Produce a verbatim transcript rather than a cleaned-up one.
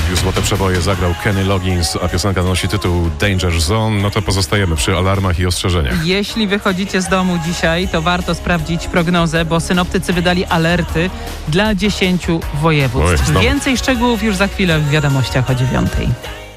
radiu Złote Przeboje zagrał Kenny Loggins, a piosenka nosi tytuł Danger Zone, no to pozostajemy przy alarmach i ostrzeżeniach. Jeśli wychodzicie z domu dzisiaj, to warto sprawdzić prognozę, bo synoptycy wydali alerty dla dziesięciu województw. Oj, Więcej szczegółów już za chwilę w wiadomościach o dziewiątej.